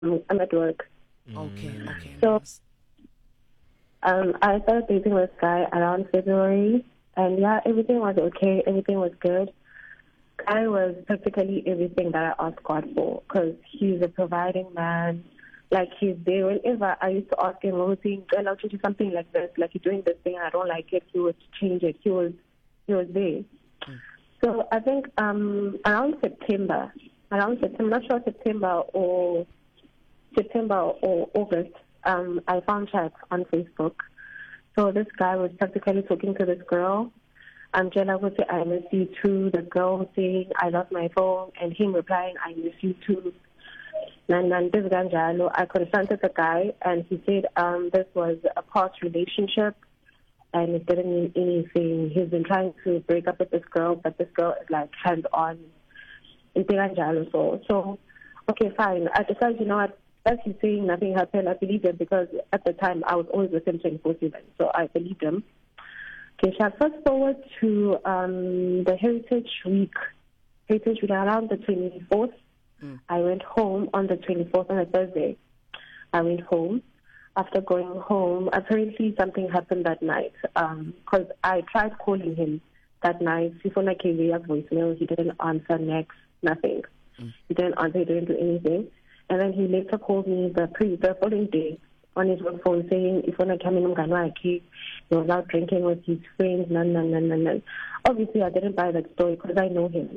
I'm at work. Okay. So I started dating this guy around February, and yeah, everything was okay. Everything was good. Guy was practically everything that I asked God for, because he's a providing man. Like, he's there whenever I used to ask him, "Oh, saying, girl, I'll do something like this. Like, you're doing this thing, and I don't like it." He would change it. He was there. So I think around September, not sure September or August, I found chats on Facebook. So this guy was practically talking to this girl. Angela would say, "I miss you too." The girl saying, "I lost my phone," and him replying, "I miss you too." And I confronted the guy, and he said this was a past relationship, and it didn't mean anything. He's been trying to break up with this girl, but this girl is like hands-on. So, okay, fine. I decided, you know what, as he's saying nothing happened, I believed him, because at the time I was always with him 24/7, so I believed him. Okay, shall I fast forward to the Heritage Week around the 24th. I went home on the 24th, on a Thursday. I went home. After going home, apparently something happened that night, because I tried calling him that night. He phoned like a voicemail. He didn't answer, next, nothing. He didn't answer, he didn't do anything. And then he later called me the following day on his work phone saying, "If I come in, he was out drinking with his friends." No. Obviously, I didn't buy that story, because I know him.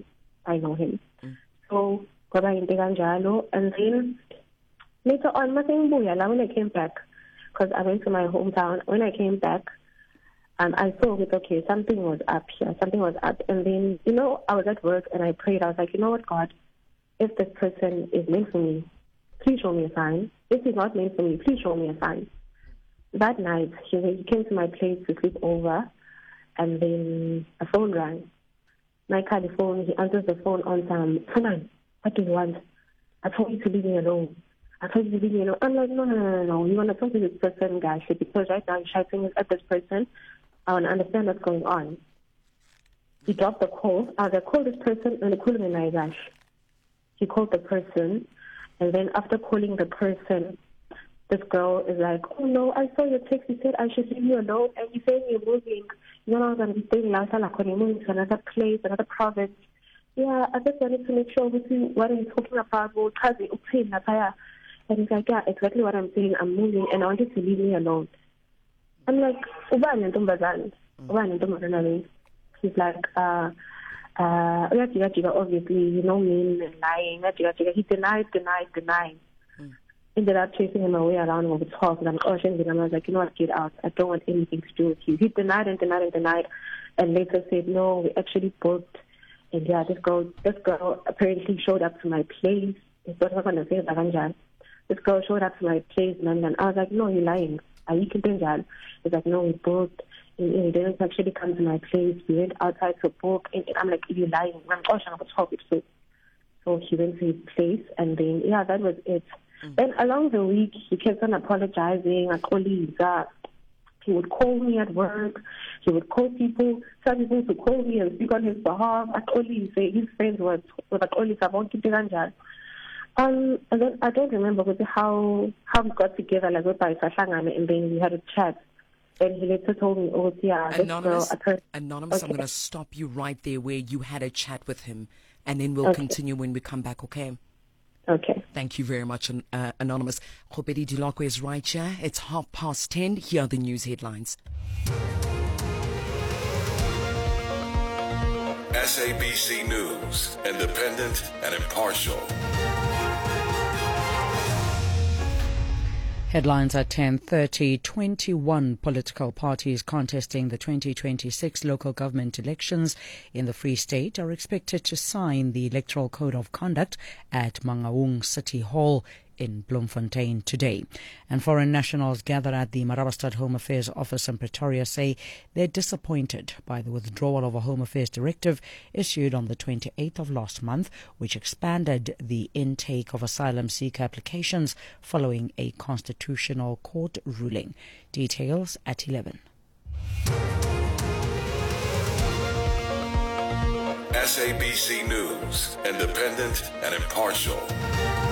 So, and then later on, when I came back, because I went to my hometown, when I came back, I saw it, okay, something was up here, And then, I was at work and I prayed. I was like, you know what, God, if this person is meant for me, please show me a sign. If he's not meant for me, please show me a sign. That night, he came to my place to sleep over, and then a phone rang. My phone, he answers the phone on time. "Hanan, what do you want? I told you to leave me alone. I'm like, no. You want to talk to this person, guys, because right now you're shouting at this person. I want to understand what's going on." He dropped the call. I was like, "Call this person," and call me my gosh. He called the person, and then after calling the person, this girl is like, "Oh no, I saw your text. You said I should leave you alone, and you said you're moving. You're not going to be staying last like when you're moving to another place, another province." Yeah, I just wanted to make sure with you, what are you talking about? Well, and he's like, "Yeah, exactly what I'm saying. I'm moving, and I want you to leave me alone." I'm like, "Ubani ntombazane?" He's like, obviously, mean and lying. He denied. Ended up chasing him away around with talk, and I was like, "You know what, get out. I don't want anything to do with you." He denied, and later said, "No, we actually booked." And yeah, this girl apparently showed up to my place. This girl showed up to my place, and I was like, "No, you're lying. Are you keeping that?" He's like, "No, we booked. And he didn't actually come to my place. We went outside to book." And I'm like, "You're lying." So he went to his place, and then, yeah, that was it. Then along the week, he kept on apologizing. He would call me at work. He would call people, tell people to call me and speak on his behalf. Say his friends were and then I don't remember how we got together, like by Sashangane, and then we had a chat. And he later told me, "Oh, yeah, Anonymous, this girl." Anonymous, Okay. I'm going to stop you right there where you had a chat with him, and then we'll continue when we come back, okay? Okay. Thank you very much, Anonymous. Khopedi Dilakwe is right here. It's 10:30. Here are the news headlines. SABC News, independent and impartial. Headlines at 10:30. 21 political parties contesting the 2026 local government elections in the Free State are expected to sign the Electoral Code of Conduct at Mangaung City Hall in Bloemfontein today. And foreign nationals gathered at the Marabastad Home Affairs Office in Pretoria say they're disappointed by the withdrawal of a Home Affairs directive issued on the 28th of last month, which expanded the intake of asylum seeker applications following a constitutional court ruling. Details at 11. SABC News, independent and impartial.